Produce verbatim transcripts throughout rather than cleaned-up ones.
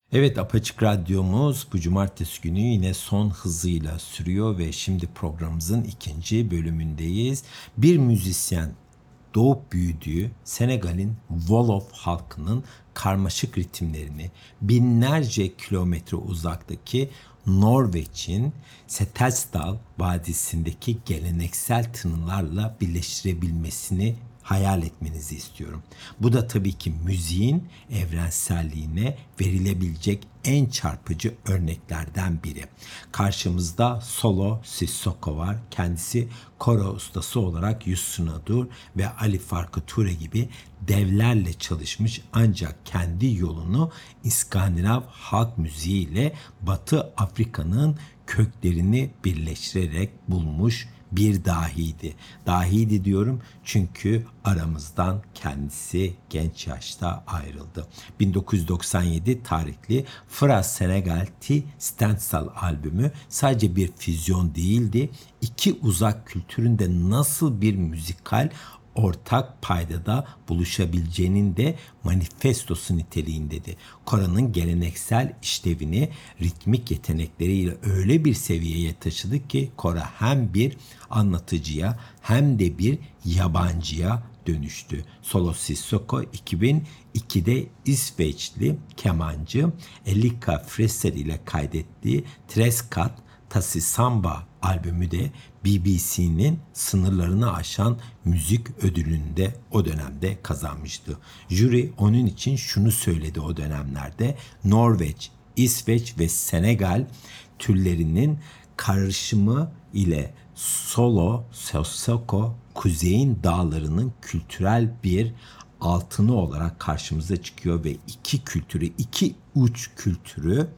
Evet, Apaçık Radyomuz bu cumartesi günü yine son hızıyla sürüyor ve şimdi programımızın ikinci bölümündeyiz. Bir müzisyen doğup büyüdüğü Senegal'in Wolof halkının karmaşık ritimlerini binlerce kilometre uzaktaki Norveç'in Setesdal Vadisi'ndeki geleneksel tınılarla birleştirebilmesini hayal etmenizi istiyorum. Bu da tabii ki müziğin evrenselliğine verilebilecek en çarpıcı örneklerden biri. Karşımızda Solo Sissoko var. Kendisi koro ustası olarak Youssou N'Dour ve Ali Farka Touré gibi devlerle çalışmış, ancak kendi yolunu İskandinav halk müziği ile Batı Afrika'nın köklerini birleştirerek bulmuş bir dahiydi. Dahiydi diyorum çünkü aramızdan kendisi genç yaşta ayrıldı. bin dokuz yüz doksan yedi tarihli Fra Senegal Ti Stensal albümü sadece bir füzyon değildi. İki uzak kültürün de nasıl bir müzikal ortak paydada buluşabileceğinin de manifestosu niteliğindedir. Kora'nın geleneksel işlevini ritmik yetenekleriyle öyle bir seviyeye taşıdı ki Kora hem bir anlatıcıya hem de bir yabancıya dönüştü. Solo Sissoko iki bin ikide İsveçli kemancı Elika Fresser ile kaydettiği Treskat Tasi Samba albümü de B B C'nin sınırlarını aşan müzik ödülünü de o dönemde kazanmıştı. Jüri onun için şunu söyledi o dönemlerde: Norveç, İsveç ve Senegal türlerinin karışımı ile Solo Sissoko kuzeyin dağlarının kültürel bir altını olarak karşımıza çıkıyor ve iki kültürü, iki uç kültürü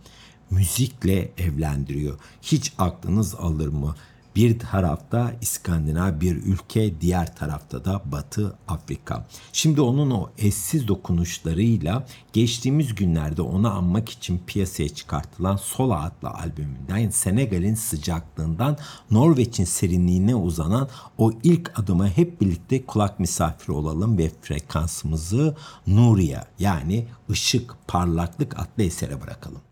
müzikle evlendiriyor. Hiç aklınız alır mı? Bir tarafta İskandinav bir ülke, diğer tarafta da Batı Afrika. Şimdi onun o eşsiz dokunuşlarıyla geçtiğimiz günlerde onu anmak için piyasaya çıkartılan Sola adlı albümünden, yani Senegal'in sıcaklığından Norveç'in serinliğine uzanan o ilk adıma hep birlikte kulak misafiri olalım ve frekansımızı Nuriye, yani ışık, parlaklık adlı esere bırakalım.